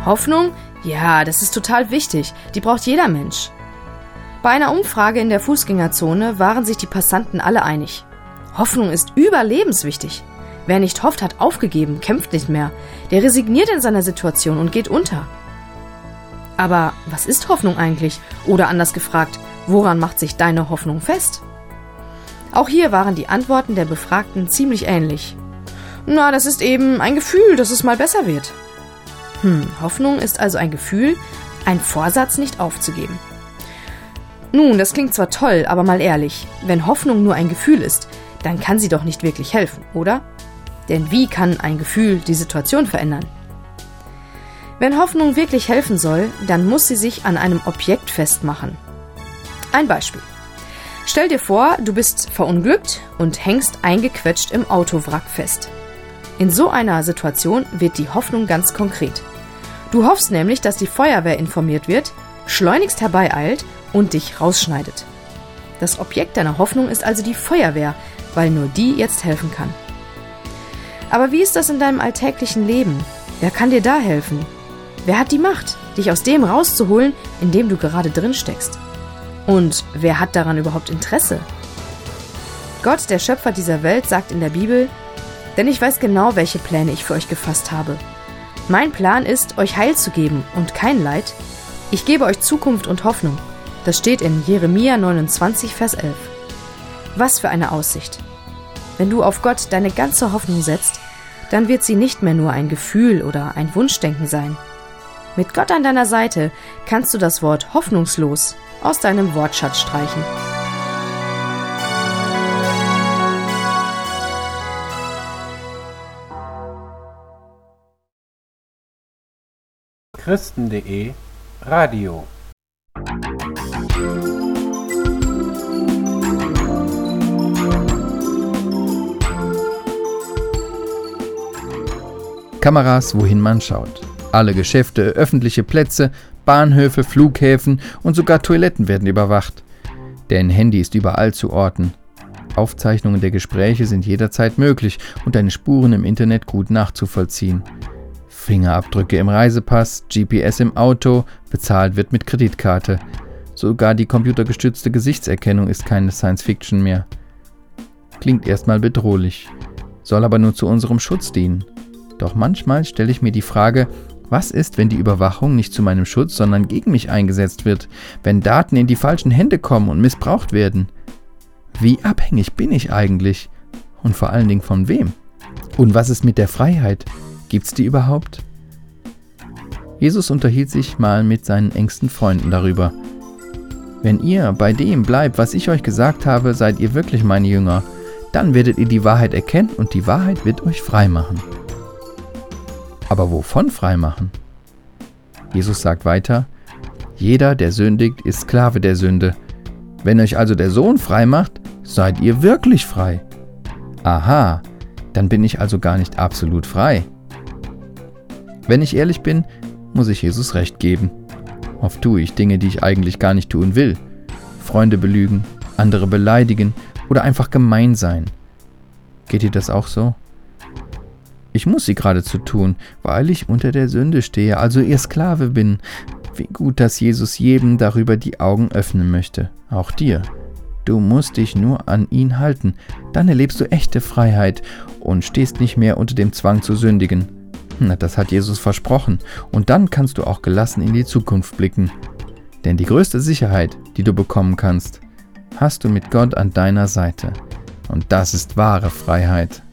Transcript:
Hoffnung? Ja, das ist total wichtig. Die braucht jeder Mensch. Bei einer Umfrage in der Fußgängerzone waren sich die Passanten alle einig. Hoffnung ist überlebenswichtig. Wer nicht hofft, hat aufgegeben, kämpft nicht mehr. Der resigniert in seiner Situation und geht unter. Aber was ist Hoffnung eigentlich? Oder anders gefragt, woran macht sich deine Hoffnung fest? Auch hier waren die Antworten der Befragten ziemlich ähnlich. Na, das ist eben ein Gefühl, dass es mal besser wird. Hoffnung ist also ein Gefühl, ein Vorsatz nicht aufzugeben. Nun, das klingt zwar toll, aber mal ehrlich, wenn Hoffnung nur ein Gefühl ist, dann kann sie doch nicht wirklich helfen, oder? Denn wie kann ein Gefühl die Situation verändern? Wenn Hoffnung wirklich helfen soll, dann muss sie sich an einem Objekt festmachen. Ein Beispiel. Stell dir vor, du bist verunglückt und hängst eingequetscht im Autowrack fest. In so einer Situation wird die Hoffnung ganz konkret. Du hoffst nämlich, dass die Feuerwehr informiert wird, schleunigst herbeieilt und dich rausschneidet. Das Objekt deiner Hoffnung ist also die Feuerwehr, weil nur die jetzt helfen kann. Aber wie ist das in deinem alltäglichen Leben? Wer kann dir da helfen? Wer hat die Macht, dich aus dem rauszuholen, in dem du gerade drin steckst? Und wer hat daran überhaupt Interesse? Gott, der Schöpfer dieser Welt, sagt in der Bibel: Denn ich weiß genau, welche Pläne ich für euch gefasst habe. Mein Plan ist, euch Heil zu geben und kein Leid. Ich gebe euch Zukunft und Hoffnung. Das steht in Jeremia 29, Vers 11. Was für eine Aussicht! Wenn du auf Gott deine ganze Hoffnung setzt, dann wird sie nicht mehr nur ein Gefühl oder ein Wunschdenken sein. Mit Gott an deiner Seite kannst du das Wort hoffnungslos aus deinem Wortschatz streichen. Christen.de Radio. Kameras, wohin man schaut. Alle Geschäfte, öffentliche Plätze, Bahnhöfe, Flughäfen und sogar Toiletten werden überwacht. Dein Handy ist überall zu orten. Aufzeichnungen der Gespräche sind jederzeit möglich und deine Spuren im Internet gut nachzuvollziehen. Fingerabdrücke im Reisepass, GPS im Auto, bezahlt wird mit Kreditkarte. Sogar die computergestützte Gesichtserkennung ist keine Science-Fiction mehr. Klingt erstmal bedrohlich, soll aber nur zu unserem Schutz dienen. Doch manchmal stelle ich mir die Frage, was ist, wenn die Überwachung nicht zu meinem Schutz, sondern gegen mich eingesetzt wird, wenn Daten in die falschen Hände kommen und missbraucht werden? Wie abhängig bin ich eigentlich? Und vor allen Dingen von wem? Und was ist mit der Freiheit? Gibt's die überhaupt? Jesus unterhielt sich mal mit seinen engsten Freunden darüber. Wenn ihr bei dem bleibt, was ich euch gesagt habe, seid ihr wirklich meine Jünger. Dann werdet ihr die Wahrheit erkennen und die Wahrheit wird euch frei machen. Aber wovon frei machen? Jesus sagt weiter: Jeder, der sündigt, ist Sklave der Sünde. Wenn euch also der Sohn frei macht, seid ihr wirklich frei. Aha, dann bin ich also gar nicht absolut frei. Wenn ich ehrlich bin, muss ich Jesus recht geben. Oft tue ich Dinge, die ich eigentlich gar nicht tun will. Freunde belügen, andere beleidigen oder einfach gemein sein. Geht dir das auch so? Ich muss sie geradezu tun, weil ich unter der Sünde stehe, also ihr Sklave bin. Wie gut, dass Jesus jedem darüber die Augen öffnen möchte, auch dir. Du musst dich nur an ihn halten, dann erlebst du echte Freiheit und stehst nicht mehr unter dem Zwang zu sündigen. Das hat Jesus versprochen und dann kannst du auch gelassen in die Zukunft blicken. Denn die größte Sicherheit, die du bekommen kannst, hast du mit Gott an deiner Seite. Und das ist wahre Freiheit.